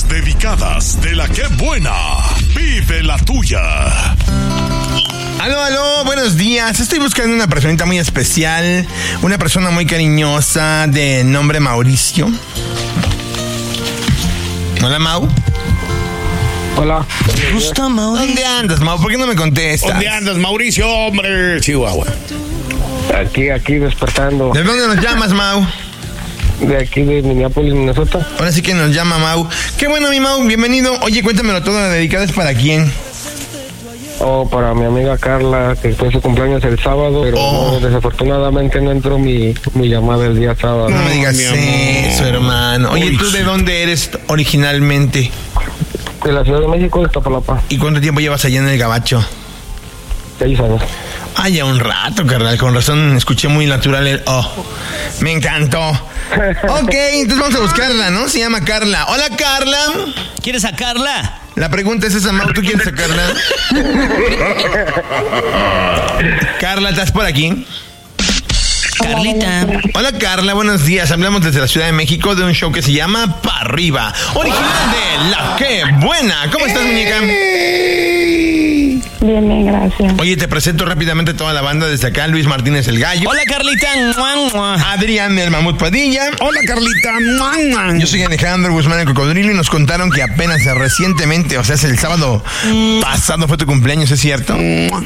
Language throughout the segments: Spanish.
dedicadas de la que buena. Vive la tuya. Aló, buenos días. Estoy buscando una personita muy especial, una persona muy cariñosa de nombre Mauricio. Hola, Mau. Hola. ¿Te gusta, Mau? ¿Dónde andas, Mau? ¿Por qué no me contestas? ¿Dónde andas, Mauricio, hombre? Chihuahua. Aquí despertando. ¿De dónde nos llamas, Mau? De aquí de Minneapolis, Minnesota. Ahora sí que nos llama Mau. Qué bueno, mi Mau, bienvenido. Oye, cuéntamelo todo, ¿la dedicada es para quién? Para mi amiga Carla, que fue su cumpleaños el sábado, pero no, desafortunadamente no entró mi llamada el día sábado. No me digas eso, hermano. Oye, ¿tú de dónde eres originalmente? De la Ciudad de México, de Iztapalapa. ¿Y cuánto tiempo llevas allá en el Gabacho? 6 años. Ah, ya un rato, carnal. Con razón escuché muy natural el me encantó. Ok, entonces vamos a buscarla, ¿no? Se llama Carla. Hola, Carla. ¿Quieres sacarla? La pregunta es esa, Mau, ¿tú quieres sacarla? Carla, ¿estás por aquí? Carlita. Hola, Carla, buenos días. Hablamos desde la Ciudad de México de un show que se llama Pa' Arriba, original de La Que Buena. ¿Cómo estás, muñeca? Bien, gracias. Oye, te presento rápidamente toda la banda desde acá. Luis Martínez el Gallo. Hola, Carlita. Adrián el Mamut Padilla. Hola, Carlita. Yo soy Alejandro Guzmán el Cocodrilo y nos contaron que apenas recientemente, o sea, es el sábado pasado fue tu cumpleaños, ¿es cierto?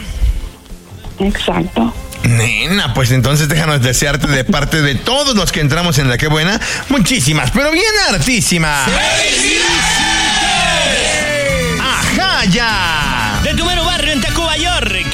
Exacto. Nena, pues entonces déjanos desearte de parte de todos los que entramos en La Que Buena, muchísimas, pero bien hartísimas. ¡Felicidades! ¡Ajá, ya! De tu mero barrio en Tacuba, York.